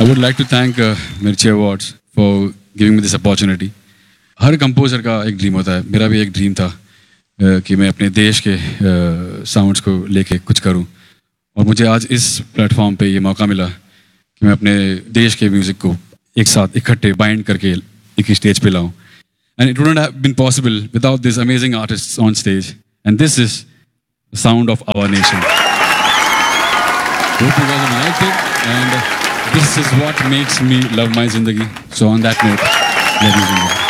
I would like to thank Mirchi Awards for giving me this opportunity. Her composer का एक dream होता है. मेरा भी एक ड्रीम था कि मैं अपने देश के साउंड्स को लेके कुछ करूं. और मुझे आज इस प्लेटफॉर्म पे ये मौका मिला कि मैं अपने देश के म्यूज़िक को एक साथ इकट्ठे बाइंड करके एक ही स्टेज पे लाऊं. And it wouldn't have been possible without these amazing artists on stage. And this is the sound of our nation. Hope you guys have liked it. And this is what makes me love my Zindagi. So on that note, love you Zindagi.